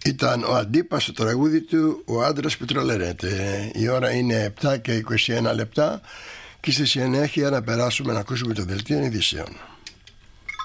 Ήταν ο Αντίπας στο τραγούδι του «Ο άντρας που τρολαίνεται». Η ώρα είναι 7 και 21 λεπτά και στη συνέχεια να περάσουμε να ακούσουμε το δελτίο ειδήσεων.